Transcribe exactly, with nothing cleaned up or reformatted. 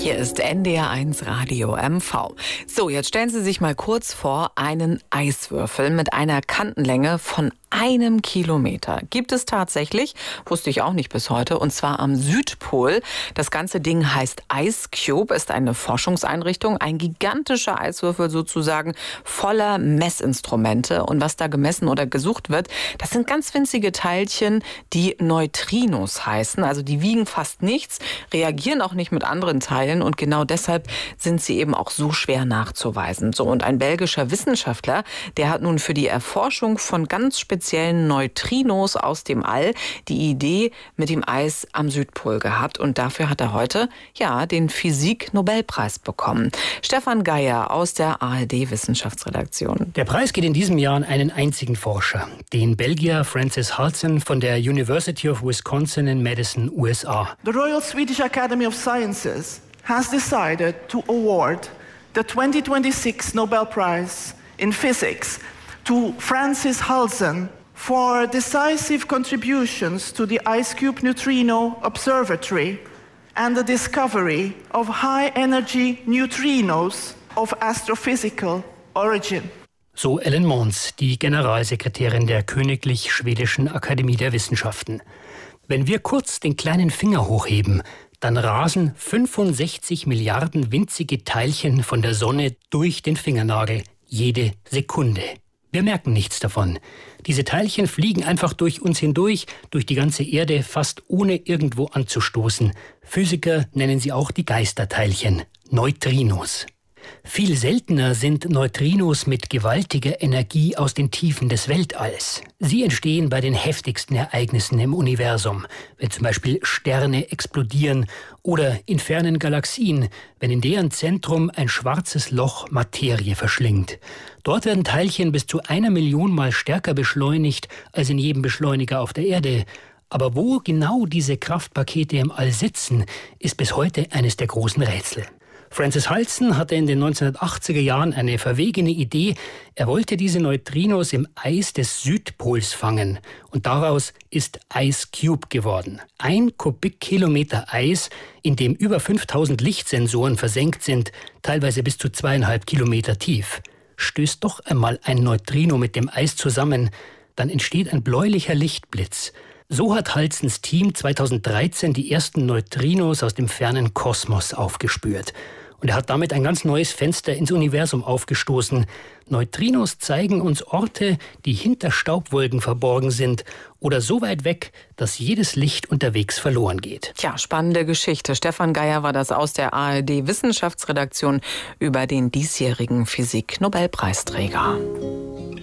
Hier ist N D R eins Radio M V. So, jetzt stellen Sie sich mal kurz vor, einen Eiswürfel mit einer Kantenlänge von einem Kilometer. Gibt es tatsächlich, wusste ich auch nicht bis heute, und zwar am Südpol. Das ganze Ding heißt Ice Cube, ist eine Forschungseinrichtung, ein gigantischer Eiswürfel sozusagen voller Messinstrumente. Und was da gemessen oder gesucht wird, das sind ganz winzige Teilchen, die Neutrinos heißen. Also die wiegen fast nichts, reagieren auch nicht mit anderen Teilen und genau deshalb sind sie eben auch so schwer nachzuweisen. So, und ein belgischer Wissenschaftler, der hat nun für die Erforschung von ganz speziellen Neutrinos aus dem All die Idee mit dem Eis am Südpol gehabt und dafür hat er heute ja den Physik-Nobelpreis bekommen. Stefan Geier aus der A R D-Wissenschaftsredaktion. Der Preis geht in diesem Jahr an einen einzigen Forscher, den Belgier Francis Halsen von der University of Wisconsin in Madison, U S A. The Royal Swedish Academy of Sciences has decided to award the twenty twenty-six Nobel Prize in Physics to Francis Halsen for decisive contributions to the Ice Cube Neutrino Observatory and the discovery of high-energy neutrinos of astrophysical origin. So Ellen Måns, die Generalsekretärin der Königlich Schwedischen Akademie der Wissenschaften. Wenn wir kurz den kleinen Finger hochheben, dann rasen fünfundsechzig Milliarden winzige Teilchen von der Sonne durch den Fingernagel, jede Sekunde. Wir merken nichts davon. Diese Teilchen fliegen einfach durch uns hindurch, durch die ganze Erde, fast ohne irgendwo anzustoßen. Physiker nennen sie auch die Geisterteilchen, Neutrinos. Viel seltener sind Neutrinos mit gewaltiger Energie aus den Tiefen des Weltalls. Sie entstehen bei den heftigsten Ereignissen im Universum, wenn zum Beispiel Sterne explodieren oder in fernen Galaxien, wenn in deren Zentrum ein schwarzes Loch Materie verschlingt. Dort werden Teilchen bis zu einer Million Mal stärker beschleunigt als in jedem Beschleuniger auf der Erde. Aber wo genau diese Kraftpakete im All sitzen, ist bis heute eines der großen Rätsel. Francis Halsen hatte in den neunzehnhundertachtziger Jahren eine verwegene Idee. Er wollte diese Neutrinos im Eis des Südpols fangen. Und daraus ist Ice Cube geworden. Ein Kubikkilometer Eis, in dem über fünftausend Lichtsensoren versenkt sind, teilweise bis zu zweieinhalb Kilometer tief. Stößt doch einmal ein Neutrino mit dem Eis zusammen, dann entsteht ein bläulicher Lichtblitz. So hat Halsens Team zweitausenddreizehn die ersten Neutrinos aus dem fernen Kosmos aufgespürt. Und er hat damit ein ganz neues Fenster ins Universum aufgestoßen. Neutrinos zeigen uns Orte, die hinter Staubwolken verborgen sind oder so weit weg, dass jedes Licht unterwegs verloren geht. Tja, spannende Geschichte. Stefan Geier war das aus der A R D-Wissenschaftsredaktion über den diesjährigen Physik-Nobelpreisträger.